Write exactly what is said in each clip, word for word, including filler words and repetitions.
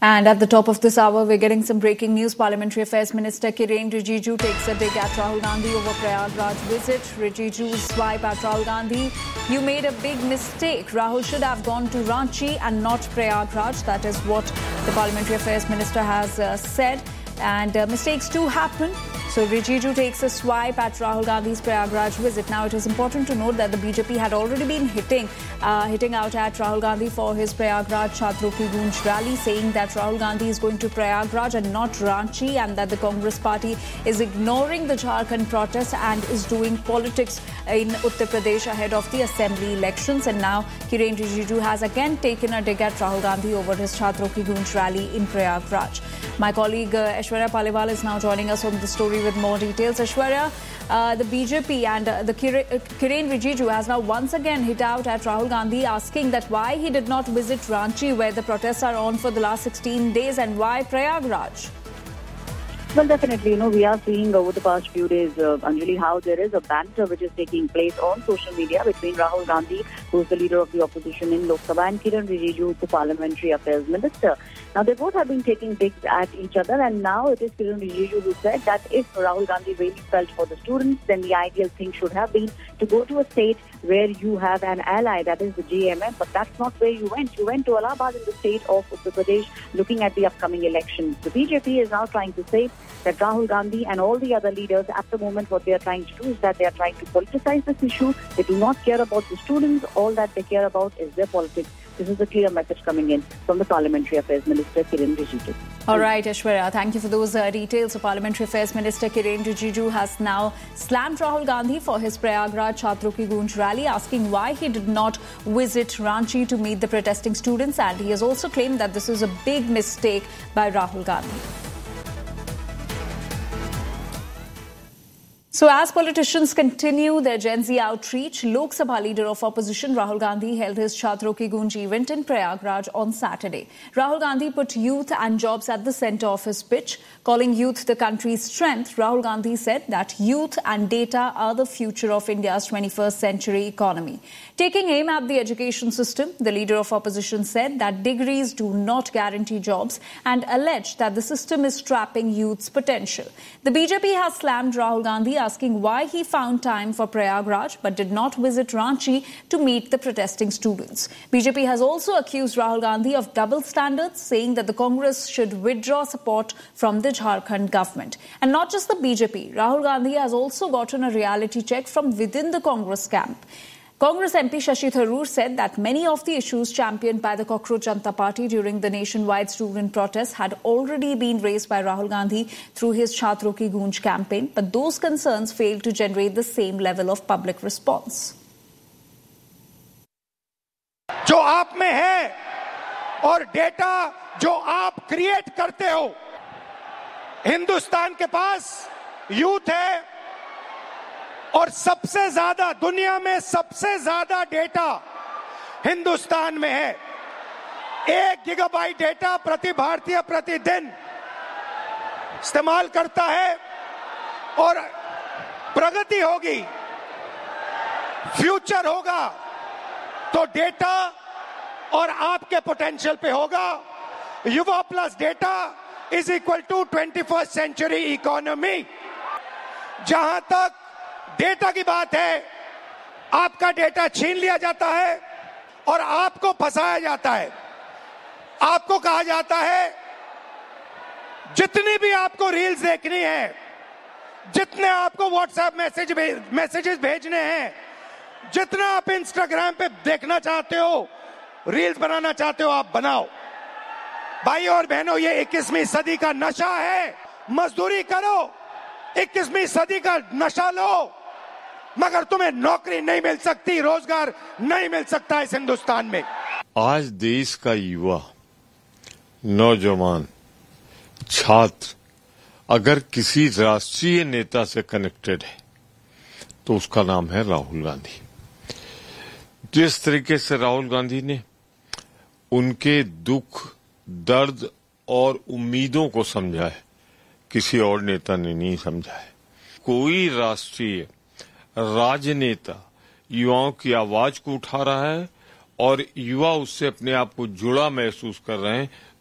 And at the top of this hour, we're getting some breaking news. Parliamentary Affairs Minister Kiren Rijiju takes a dig at Rahul Gandhi over Prayagraj visit. Rijiju's swipe at Rahul Gandhi. You made a big mistake. Rahul should have gone to Ranchi and not Prayagraj. That is what the Parliamentary Affairs Minister has uh, said. And uh, mistakes do happen. So Rijiju takes a swipe at Rahul Gandhi's Prayagraj visit. Now, it is important to note that the B J P had already been hitting uh, hitting out at Rahul Gandhi for his Prayagraj Chhatron Ki Goonj rally, saying that Rahul Gandhi is going to Prayagraj and not Ranchi, and that the Congress party is ignoring the Jharkhand protests and is doing politics in Uttar Pradesh ahead of the assembly elections. And now Kiren Rijiju has again taken a dig at Rahul Gandhi over his Chhatron Ki Goonj rally in Prayagraj. My colleague uh, Aishwarya Paliwal is now joining us on the story with more details. Aishwarya, uh, the B J P and uh, the Kiren, uh, Kiren Rijiju has now once again hit out at Rahul Gandhi, asking that why he did not visit Ranchi, where the protests are on for the last sixteen days, and why Prayagraj. Well, definitely, you know, we are seeing over the past few days, uh, Anjali, how there is a banter which is taking place on social media between Rahul Gandhi, who is the leader of the opposition in Lok Sabha, and Kiren Rijiju, the Parliamentary Affairs Minister. Now, they both have been taking digs at each other, and now it is Kiren Rijiju who said that if Rahul Gandhi really felt for the students, then the ideal thing should have been to go to a state where you have an ally, that is the J M M, but that's not where you went. You went to Allahabad in the state of Uttar Pradesh, looking at the upcoming elections. The B J P is now trying to say that Rahul Gandhi and all the other leaders, at the moment, what they are trying to do is that they are trying to politicize this issue. They do not care about the students. All that they care about is their politics. This is a clear message coming in from the Parliamentary Affairs Minister, Kiren Rijiju. All right, Aishwarya, thank you for those uh, details. So, Parliamentary Affairs Minister Kiren Rijiju has now slammed Rahul Gandhi for his Prayagraj Chhatron Ki Goonj rally, asking why he did not visit Ranchi to meet the protesting students. And he has also claimed that this is a big mistake by Rahul Gandhi. So, as politicians continue their Gen Z outreach, Lok Sabha leader of opposition Rahul Gandhi held his Chhatron Ki Goonj event in Prayagraj on Saturday. Rahul Gandhi put youth and jobs at the centre of his pitch. Calling youth the country's strength, Rahul Gandhi said that youth and data are the future of India's twenty-first century economy. Taking aim at the education system, the leader of opposition said that degrees do not guarantee jobs and alleged that the system is trapping youth's potential. The B J P has slammed Rahul Gandhi, asking why he found time for Prayagraj but did not visit Ranchi to meet the protesting students. B J P has also accused Rahul Gandhi of double standards, saying that the Congress should withdraw support from the Jharkhand government. And not just the B J P, Rahul Gandhi has also gotten a reality check from within the Congress camp. Congress M P Shashi Tharoor said that many of the issues championed by the Cockroach Janata Party during the nationwide student protests had already been raised by Rahul Gandhi through his Chhatron Ki Goonj campaign, but those concerns failed to generate the same level of public response. जो आप में है और data जो आप create करते हो, हिंदुस्तान के पास यूथ है और सबसे ज्यादा दुनिया में सबसे ज्यादा डेटा हिंदुस्तान में है। एक गीगाबाइट डेटा प्रति भारतीय प्रतिदिन इस्तेमाल करता है और प्रगति होगी, फ्यूचर होगा तो डेटा और आपके पोटेंशियल पे होगा। युवा plus data is equal to twenty first century economy. जहां तक डेटा की बात है, आपका डेटा छीन लिया जाता है और आपको फंसाया जाता है। आपको कहा जाता है जितनी भी आपको रील्स देखनी है, जितने आपको व्हाट्सएप मैसेज मैसेजेस भेजने हैं, जितना आप इंस्टाग्राम पे देखना चाहते हो, रील्स बनाना चाहते हो, आप बनाओ। भाई और बहनों, ये इक्कीसवीं सदी का नशा है। मजदूरी करो, इक्कीसवीं सदी का नशा लो, मगर तुम्हें नौकरी नहीं मिल सकती, रोजगार नहीं मिल सकता इस हिंदुस्तान में। आज देश का युवा, नौजवान, छात्र अगर किसी राष्ट्रीय नेता से कनेक्टेड है तो उसका नाम है राहुल गांधी। जिस तरीके से राहुल गांधी ने उनके दुख, दर्द और उम्मीदों को समझा है, किसी और नेता ने नहीं समझा है। कोई राष्ट्रीय राजनेता युवाओं की आवाज को उठा रहा है और युवा उससे अपने आप को जुड़ा महसूस कर रहे हैं,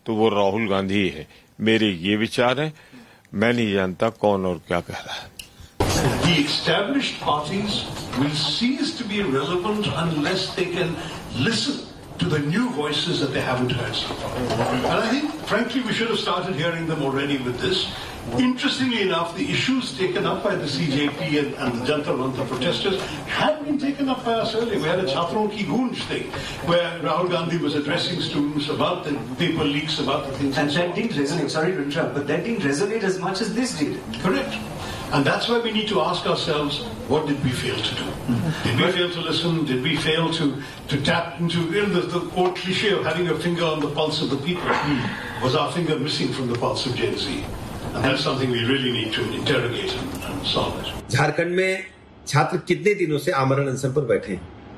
तो वो राहुल गांधी ही है। मेरे ये विचार है, मैं नहीं जानता कौन और क्या कह रहा है। The established parties will cease to be relevant unless they can listen to the new voices that they haven't heard so far. And I think, frankly, we should have started hearing them already with this. Interestingly enough, the issues taken up by the C J P and, and the Jantar Mantar protesters had been taken up by us earlier. We had a Chhatron Ki Goonj thing, where Rahul Gandhi was addressing students about the paper leaks, about the things. And that didn't resonate, sorry to interrupt, but that didn't resonate as much as this did. Correct. And that's why we need to ask ourselves, what did we fail to do? Did we fail to listen? Did we fail to, to tap into, you know, the, the old cliche of having your finger on the pulse of the people? Was our finger missing from the pulse of Gen Z? And that's something we really need to interrogate and, and solve it. Jharkhand में छात्र कितने दिनों से आमरण अनशन पर बैठे हैं?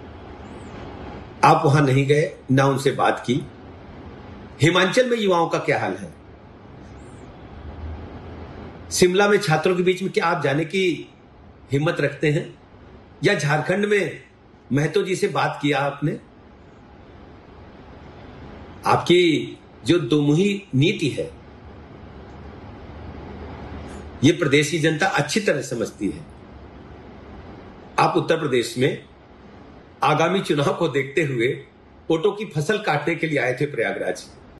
आप वहां नहीं गए, ना उनसे बात की। हिमाचल में युवाओं का क्या हाल है? शिमला में छात्रों के बीच में क्या आप जाने की हिम्मत रखते हैं? या झारखंड में महतो जी से बात किया आपने? आपकी जो दोमुही नीति है, ये प्रदेश की जनता अच्छी तरह समझती है। आप उत्तर प्रदेश में आगामी चुनाव को देखते हुए वोटों की फसल काटने के लिए आए थे Prayagraj.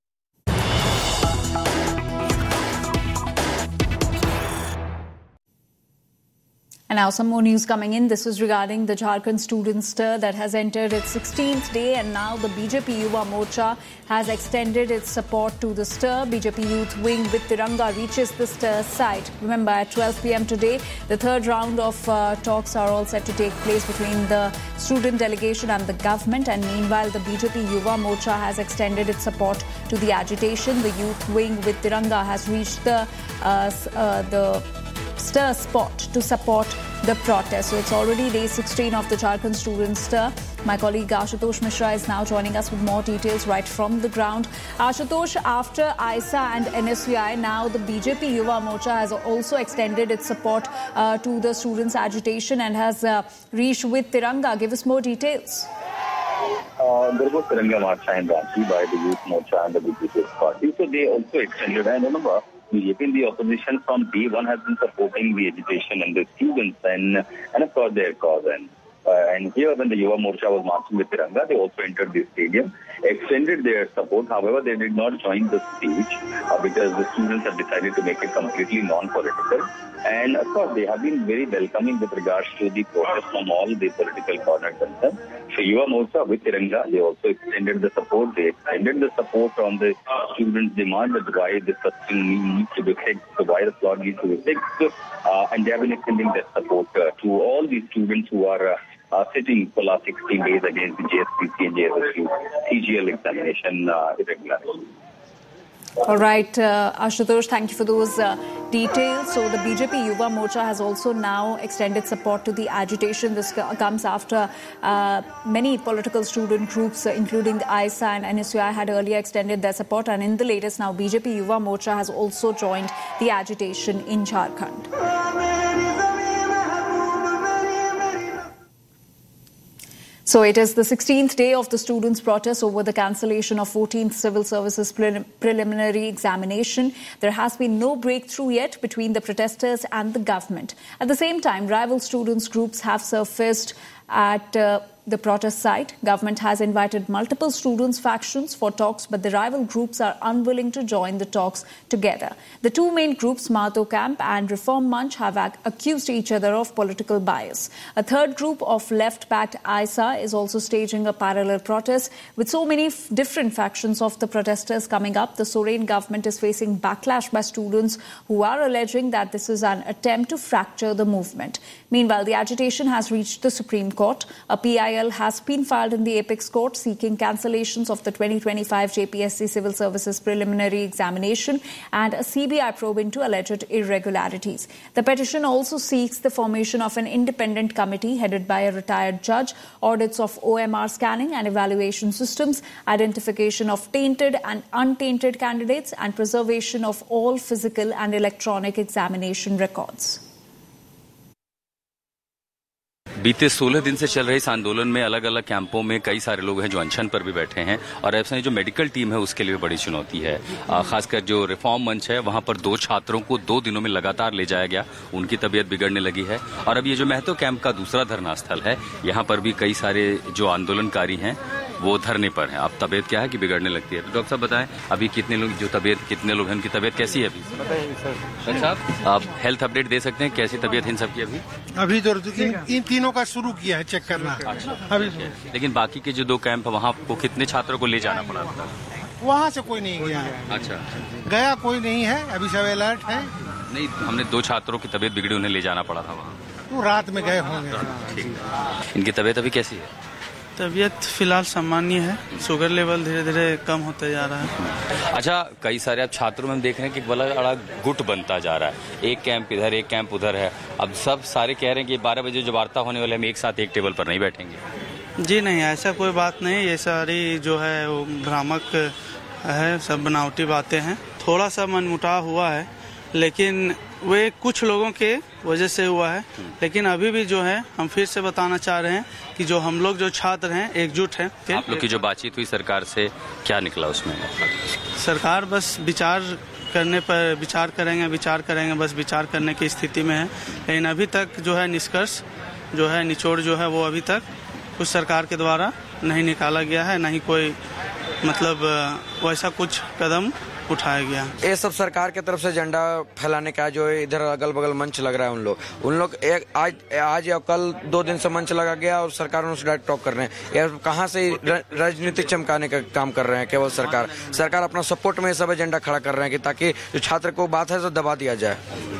And now some more news coming in. This is regarding the Jharkhand student stir that has entered its sixteenth day, and now the B J P Yuva Morcha has extended its support to the stir. B J P Youth Wing with Tiranga reaches the stir site. Remember, at twelve p m today, the third round of uh, talks are all set to take place between the student delegation and the government. And meanwhile, the B J P Yuva Morcha has extended its support to the agitation. The Youth Wing with Tiranga has reached the uh, uh, the stir spot to support the protest. So it's already day sixteen of the Jharkhand student stir. My colleague Ashutosh Mishra is now joining us with more details right from the ground. Ashutosh, after I S A and N S U I, now the B J P Yuva Morcha has also extended its support uh, to the students' agitation and has uh, reached with Tiranga. Give us more details. Uh, there was Tiranga March in Ranchi by the Youth Morcha and the B J P party. So they also extended, and remember, B J P in the opposition from day one has been supporting the agitation and the students and, and of course their cause. And, uh, and here when the Yuva Morcha was marching with Tiranga, they also entered the stadium, extended their support. However, they did not join the speech uh, because the students have decided to make it completely non-political. And of course, they have been very welcoming with regards to the protest from all the political corners concerned. So Yuva Morcha with Tiranga, they also extended the support. They extended the support on the students' demand that why this thing needs to be fixed, so why the plot needs to be fixed. Uh, and they have been extending their support uh, to all the students who are uh, uh, sitting for the last sixteen days against the J S P C and J S S U C G L examination uh, irregularity. All right, uh, Ashutosh, thank you for those uh, details. So the B J P Yuva Morcha has also now extended support to the agitation. This comes after uh, many political student groups, uh, including the I S A and N S U I, had earlier extended their support. And in the latest, now B J P Yuva Morcha has also joined the agitation in Jharkhand. So it is the sixteenth day of the students' protest over the cancellation of fourteenth Civil Services prelim- preliminary examination. There has been no breakthrough yet between the protesters and the government. At the same time, rival students' groups have surfaced at uh, the protest site. Government has invited multiple students' factions for talks, but the rival groups are unwilling to join the talks together. The two main groups, Mahto Camp and Reform Munch, have ac- accused each other of political bias. A third group of left-backed I S A is also staging a parallel protest. With so many f- different factions of the protesters coming up, the Soren government is facing backlash by students who are alleging that this is an attempt to fracture the movement. Meanwhile, the agitation has reached the Supreme Court. A P I L has been filed in the Apex Court seeking cancellations of the twenty twenty-five J P S C Civil Services preliminary examination and a C B I probe into alleged irregularities. The petition also seeks the formation of an independent committee headed by a retired judge, audits of O M R scanning and evaluation systems, identification of tainted and untainted candidates, and preservation of all physical and electronic examination records. बीते सोलह दिन से चल रहे इस आंदोलन में अलग अलग कैंपों में कई सारे लोग हैं जो अनशन पर भी बैठे हैं और ऐसा जो मेडिकल टीम है उसके लिए बड़ी चुनौती है। खासकर जो रिफॉर्म मंच है वहां पर दो छात्रों को दो दिनों में लगातार ले जाया गया, उनकी तबीयत बिगड़ने लगी है। और अब ये जो महतो कैंप का दूसरा धरना स्थल है, यहाँ पर भी कई सारे जो आंदोलनकारी हैं वो धरने पर हैं। अब तबीयत क्या है कि बिगड़ने लगती है, तो डॉक्टर साहब बताएं अभी कितने लोग जो तबीयत कितने लोग हैं उनकी तबीयत कैसी है अभी? बताइए सर। साहब आप हेल्थ अपडेट दे सकते हैं, कैसी तबीयत इन सबकी अभी? अभी तो इन, इन तीनों का शुरू किया है चेक करना। अच्छा, अभी लेकिन बाकी के जो दो कैंप है वहाँ आपको कितने छात्रों को ले जाना पड़ा था? वहाँ से कोई नहीं गया है। अच्छा, गया कोई नहीं है, अभी सब अलर्ट है। नहीं, हमने दो छात्रों की तबीयत बिगड़ी, उन्हें ले जाना पड़ा था वहाँ। तो रात में गए होंगे। ठीक। इनकी तबीयत अभी कैसी है? तबीयत फिलहाल सामान्य है, शुगर लेवल धीरे धीरे कम होता जा रहा है। अच्छा, कई सारे अब छात्रों में हम देख रहे हैं कि बड़ा बड़ा गुट बनता जा रहा है, एक कैंप इधर एक कैंप उधर है। अब सब सारे कह रहे हैं कि बारह बजे जो वार्ता होने वाले हम एक साथ एक टेबल पर नहीं बैठेंगे। जी नहीं, ऐसा कोई बात नहीं, ये सारी जो है वो भ्रामक है, सब बनावटी बातें हैं। थोड़ा सा मनमुटाव हुआ है लेकिन वे कुछ लोगों के वजह से हुआ है, लेकिन अभी भी जो है हम फिर से बताना चाह रहे हैं कि जो हम लोग जो छात्र हैं एकजुट हैं। आप लोग की जो बातचीत हुई सरकार से, क्या निकला उसमें? सरकार बस विचार करने पर विचार करेंगे विचार करेंगे बस विचार करने की स्थिति में है, लेकिन अभी तक जो है निष्कर्ष जो है निचोड़ जो है वो अभी तक कुछ सरकार के द्वारा नहीं निकाला गया है, नहीं कोई मतलब वैसा कुछ कदम उठाया गया। ये सब सरकार की तरफ से झंडा फैलाने का जो इधर अगल बगल मंच लग रहा है, उन लोग उन लोग एक आज आज या कल दो दिन से मंच लगा गया और सरकार उनसे डायरेक्ट टॉक कर रहे हैं। ये कहाँ से राजनीतिक चमकाने का काम कर रहे हैं? केवल सरकार सरकार अपना सपोर्ट में सब एजेंडा खड़ा कर रहे हैं कि ताकि जो छात्र को बात है तो दबा दिया जाए।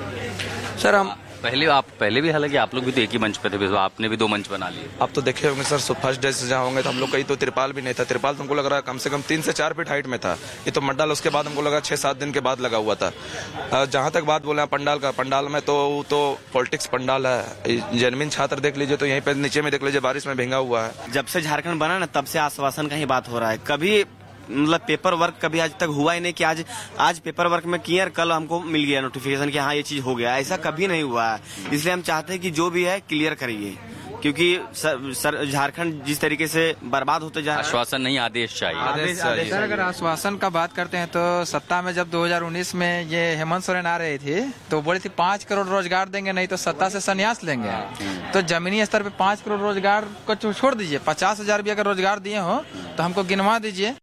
सर हम पहले आप पहले भी हालांकि आप लोग भी तो एक ही मंच पे थे, तो आपने भी दो मंच बना लिए। आप तो देखे होंगे सर, फर्स्ट डे से जहाँ होंगे तो हम लोग कहीं तो तिरपाल भी नहीं था। तिरपाल तुमको लग रहा है कम से कम तीन से चार फीट हाइट में था। ये तो मंडल उसके बाद हमको लगा छह सात दिन के बाद लगा हुआ था। जहाँ तक बात बोले पंडाल का, पंडाल में तो तो पॉलिटिक्स पंडाल है। जेन्युइन छात्र देख लीजिए तो यहीं पे नीचे में देख लीजिए बारिश में भींगा हुआ है। जब से झारखंड बना ना तब से आश्वासन का ही बात हो रहा है, कभी मतलब पेपर वर्क कभी आज तक हुआ ही नहीं कि आज आज पेपर वर्क में किया, कल हमको मिल गया नोटिफिकेशन कि हाँ ये चीज हो गया। ऐसा कभी नहीं हुआ है, इसलिए हम चाहते हैं कि जो भी है क्लियर करिए, क्योंकि सर, सर झारखंड जिस तरीके से बर्बाद होते जा रहा है। आश्वासन नहीं, आदेश चाहिए। आदेश चाहिए। सर अगर आश्वासन का बात करते हैं तो सत्ता में जब दो हज़ार उन्नीस में ये हेमंत सोरेन आ रहे थे तो बोले थे पाँच करोड़ रोजगार देंगे, नहीं तो सत्ता से संन्यास लेंगे। तो जमीनी स्तर पे पाँच करोड़ रोजगार को छोड़ दीजिए, पचास हजार भी अगर रोजगार दिए हो तो हमको गिनवा दीजिए।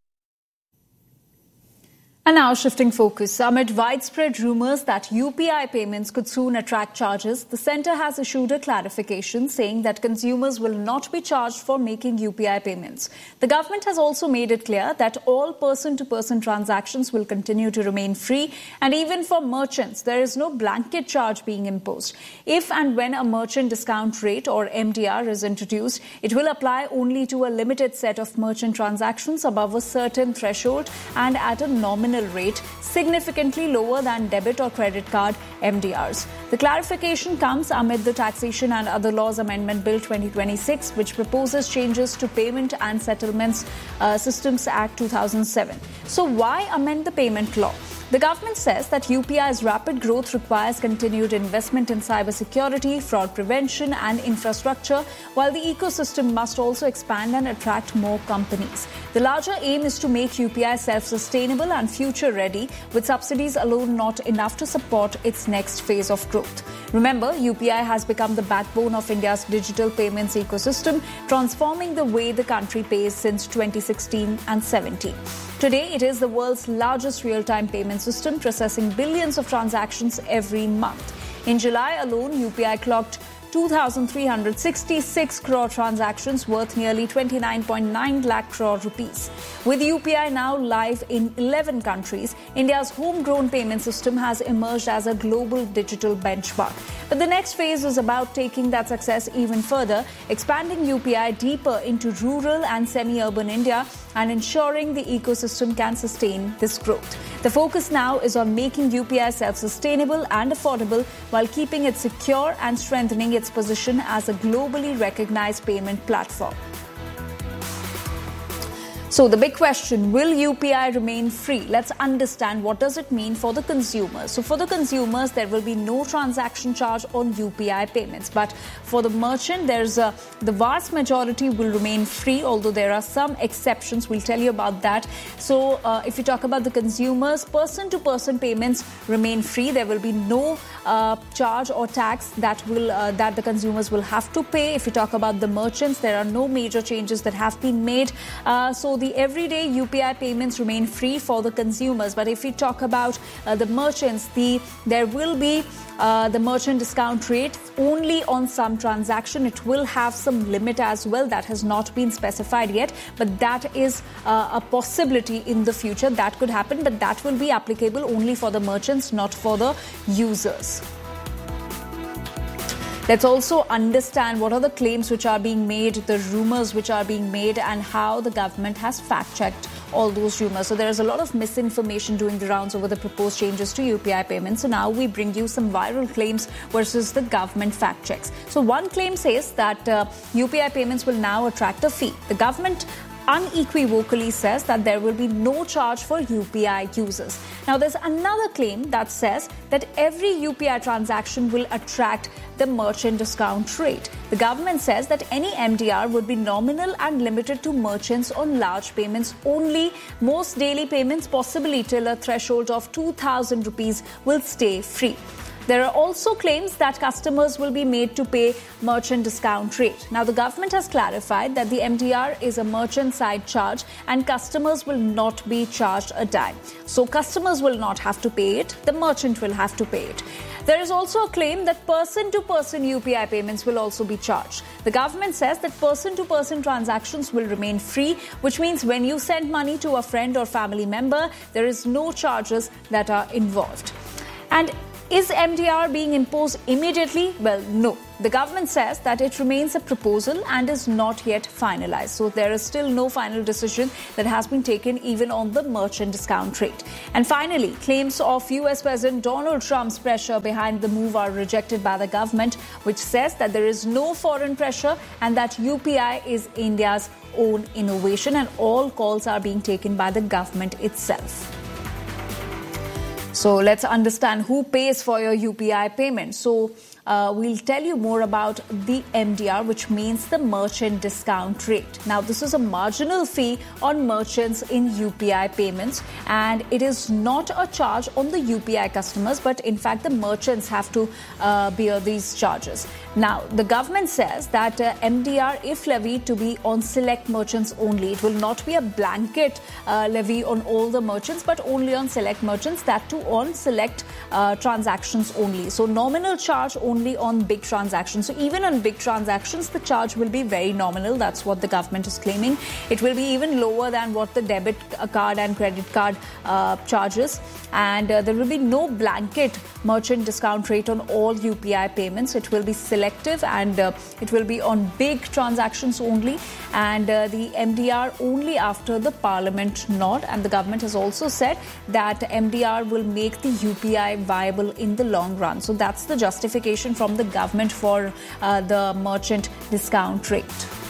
And now shifting focus. Amid widespread rumors that U P I payments could soon attract charges, the centre has issued a clarification saying that consumers will not be charged for making U P I payments. The government has also made it clear that all person-to-person transactions will continue to remain free, and even for merchants, there is no blanket charge being imposed. If and when a merchant discount rate or M D R is introduced, it will apply only to a limited set of merchant transactions above a certain threshold and at a nominal rate significantly lower than debit or credit card M D Rs. The clarification comes amid the Taxation and Other Laws Amendment Bill twenty twenty-six, which proposes changes to Payment and Settlements uh, Systems Act two thousand seven. So why amend the payment law? The government says that U P I's rapid growth requires continued investment in cybersecurity, fraud prevention and infrastructure, while the ecosystem must also expand and attract more companies. The larger aim is to make U P I self-sustainable and future-ready, with subsidies alone not enough to support its next phase of growth. Remember, U P I has become the backbone of India's digital payments ecosystem, transforming the way the country pays since twenty sixteen and seventeen. Today, it is the world's largest real-time payment system, processing billions of transactions every month. In July alone, U P I clocked two thousand three hundred sixty-six crore transactions worth nearly twenty-nine point nine lakh crore rupees. With U P I now live in eleven countries, India's homegrown payment system has emerged as a global digital benchmark. But the next phase is about taking that success even further, expanding U P I deeper into rural and semi-urban India and ensuring the ecosystem can sustain this growth. The focus now is on making U P I self-sustainable and affordable while keeping it secure and strengthening its position as a globally recognized payment platform. So the big question, will U P I remain free? Let's understand what does it mean for the consumers. So for the consumers, there will be no transaction charge on U P I payments. But for the merchant, there's a, the vast majority will remain free, although there are some exceptions. We'll tell you about that. So uh, if you talk about the consumers, person-to-person payments remain free. There will be no uh, charge or tax that will uh, that the consumers will have to pay. If you talk about the merchants, there are no major changes that have been made. Uh, so the everyday U P I payments remain free for the consumers. But if we talk about uh, the merchants, the there will be uh, the merchant discount rate only on some transaction. It will have some limit as well that has not been specified yet, but that is uh, a possibility in the future that could happen. But that will be applicable only for the merchants, not for the users. Let's also understand what are the claims which are being made, the rumors which are being made, and how the government has fact-checked all those rumors. So there is a lot of misinformation doing the rounds over the proposed changes to U P I payments. So now we bring you some viral claims versus the government fact checks. So one claim says that uh, U P I payments will now attract a fee. The government unequivocally says that there will be no charge for U P I users. Now, there's another claim that says that every U P I transaction will attract the merchant discount rate. The government says that any M D R would be nominal and limited to merchants on large payments only. Most daily payments, possibly till a threshold of two thousand rupees, will stay free. There are also claims that customers will be made to pay merchant discount rate. Now, the government has clarified that the M D R is a merchant side charge and customers will not be charged a dime. So, customers will not have to pay it. The merchant will have to pay it. There is also a claim that person-to-person U P I payments will also be charged. The government says that person-to-person transactions will remain free, which means when you send money to a friend or family member, there is no charges that are involved. And is M D R being imposed immediately? Well, no. The government says that it remains a proposal and is not yet finalized. So there is still no final decision that has been taken even on the merchant discount rate. And finally, claims of U S President Donald Trump's pressure behind the move are rejected by the government, which says that there is no foreign pressure and that U P I is India's own innovation, and all calls are being taken by the government itself. So let's understand who pays for your U P I payment. So uh, we'll tell you more about the M D R, which means the merchant discount rate. Now, this is a marginal fee on merchants in U P I payments, and it is not a charge on the U P I customers, but in fact, the merchants have to uh, bear these charges. Now, the government says that uh, M D R, if levied, to be on select merchants only. It will not be a blanket uh, levy on all the merchants, but only on select merchants, that too on select uh, transactions only. So, nominal charge only on big transactions. So, even on big transactions, the charge will be very nominal. That's what the government is claiming. It will be even lower than what the debit card and credit card uh, charges. And uh, there will be no blanket merchant discount rate on all U P I payments. It will be selective, and uh, it will be on big transactions only, and uh, the M D R only after the parliament nod. And the government has also said that M D R will make the U P I viable in the long run. So that's the justification from the government for uh, the merchant discount rate.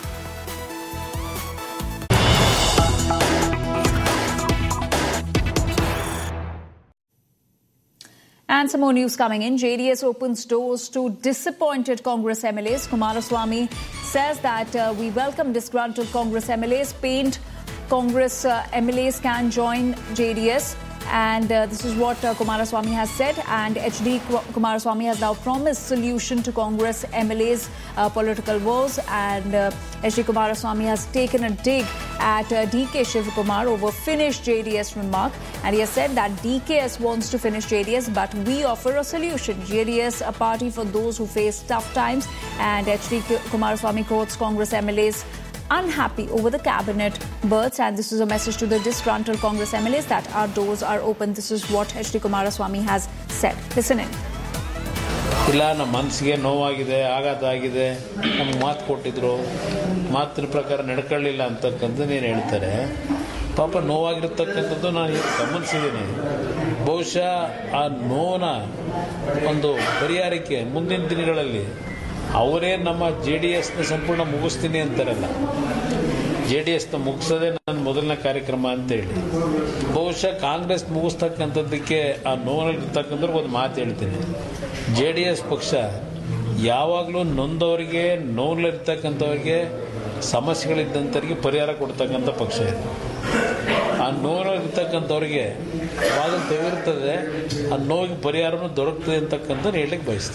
And some more news coming in. J D S opens doors to disappointed Congress M L As. Kumaraswamy says that uh, we welcome disgruntled Congress M L As. Pained Congress uh, M L As can join J D S. And uh, this is what uh, Kumaraswamy has said. And H D Kumaraswamy has now promised solution to Congress M L As' uh, political woes. And uh, H D Kumaraswamy has taken a dig at uh, D K Shivakumar over finished J D S remark. And he has said that D K S wants to finish J D S, but we offer a solution. J D S, a party for those who face tough times. And H D Kumaraswamy quotes Congress M L As unhappy over the cabinet berths, and this is a message to the disgruntled Congress M L As that our doors are open. This is what H D Kumaraswamy has said. Listen in. ಇಲ್ಲ ನಮ್ಮ ಮನಸ್ಸಿಗೆ ನೋವಾಗಿದೆ, ಆಘಾತ ಆಗಿದೆ, ನಮ್ಗೆ ಮಾತು ಕೊಟ್ಟಿದ್ರು, ಮಾತಿನ ಪ್ರಕಾರ ನಡ್ಕೊಳ್ಳಿಲ್ಲ ಅಂತಕ್ಕಂಥದ್ದು ಏನು ಹೇಳ್ತಾರೆ. ಪಾಪ ನೋವಾಗಿರ್ತಕ್ಕಂಥದ್ದು ನಾನು ಗಮನಿಸಿದ್ದೀನಿ. ಬಹುಶಃ ಆ ನೋವಿನ ಒಂದು ಪರಿಹಾರಕ್ಕೆ ಮುಂದಿನ ದಿನಗಳಲ್ಲಿ ಅವರೇ ನಮ್ಮ ಜೆ ಡಿ ಎಸ್ನ ಸಂಪೂರ್ಣ ಮುಗಿಸ್ತೀನಿ ಅಂತಾರಲ್ಲ, ಜೆ ಡಿ ಎಸ್ನ ಮುಗಿಸೋದೇ ನನ್ನ ಮೊದಲನೇ ಕಾರ್ಯಕ್ರಮ ಅಂತೇಳಿ. ಬಹುಶಃ ಕಾಂಗ್ರೆಸ್ ಮುಗಿಸ್ತಕ್ಕಂಥದ್ದಕ್ಕೆ ಆ ನೋವಲ್ಲಿರ್ತಕ್ಕಂಥವ್ರಿಗೆ ಒಂದು ಮಾತು ಹೇಳ್ತೀನಿ. ಜೆ ಡಿ ಎಸ್ ಪಕ್ಷ ಯಾವಾಗಲೂ ನೊಂದವರಿಗೆ, ನೋವಲ್ಲಿರ್ತಕ್ಕಂಥವ್ರಿಗೆ, ಸಮಸ್ಯೆಗಳಿದ್ದಂಥವ್ರಿಗೆ ಪರಿಹಾರ ಕೊಡ್ತಕ್ಕಂಥ ಪಕ್ಷ ಇದೆ. ಆ ನೋವಲ್ಲಿರ್ತಕ್ಕಂಥವ್ರಿಗೆ ಬಾಗಿಲು ತೆಗೆದಿರ್ತದೆ, ಆ ನೋವಿಗೆ ಪರಿಹಾರನೂ ದೊರಕ್ತದೆ ಅಂತಕ್ಕಂಥ ಹೇಳಲಿಕ್ಕೆ ಬಯಸ್ತೀನಿ.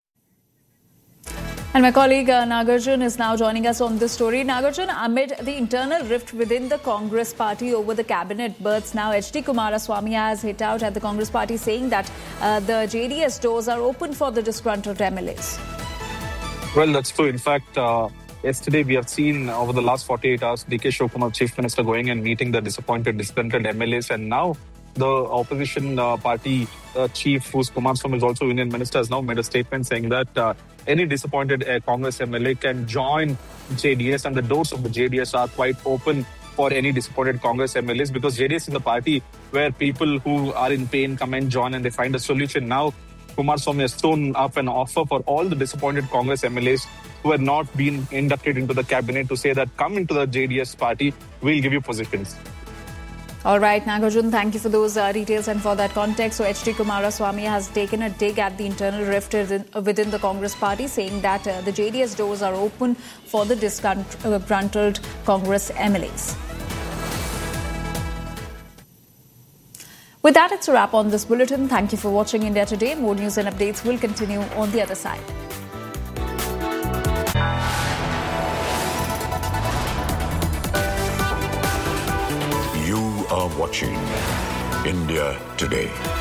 And my colleague uh, Nagarjun is now joining us on this story. Nagarjun, amid the internal rift within the Congress party over the cabinet berths, now H D Kumaraswamy has hit out at the Congress party saying that uh, the J D S doors are open for the disgruntled M L As. Well, that's true. In fact, uh, yesterday we have seen over the last forty-eight hours D K Shivakumar, Chief Minister, going and meeting the disappointed, disgruntled M L As, and now the opposition uh, party uh, chief, who's Kumaraswamy, is also Union Minister, has now made a statement saying that uh, any disappointed uh, Congress M L A can join J D S, and the doors of the J D S are quite open for any disappointed Congress M L As, because J D S is the party where people who are in pain come and join and they find a solution. Now, Kumaraswamy has thrown up an offer for all the disappointed Congress M L As who have not been inducted into the cabinet to say that come into the J D S party, we'll give you positions. All right, Nagarjun, thank you for those uh, details and for that context. So H D Kumaraswamy has taken a dig at the internal rift within, within the Congress party, saying that uh, the J D S doors are open for the disgruntled Congress M L As. With that, it's a wrap on this bulletin. Thank you for watching India Today. More news and updates will continue on the other side. You are watching India Today.